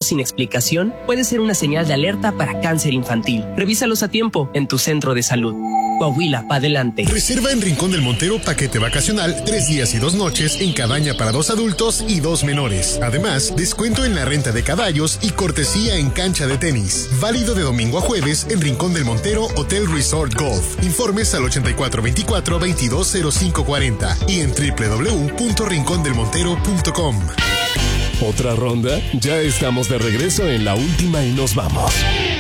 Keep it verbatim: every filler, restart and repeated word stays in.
sin explicación puede ser una señal de alerta para cáncer infantil. Revísalos a tiempo en tu centro de salud. Coahuila, pa' adelante. Reserva en Rincón del Montero paquete vacacional, tres días y dos noches en cabaña para dos adultos y dos menores. Además, descuento en la renta de caballos y cortesía en cancha de tenis. Válido de domingo a jueves en Rincón del Montero Hotel Resort Golf. Informes al ochenta y cuatro veinticuatro veintidós cero cinco cuarenta y en doble u doble u doble u punto rincón del montero punto com. ¿Otra ronda? Ya estamos de regreso en la última y nos vamos.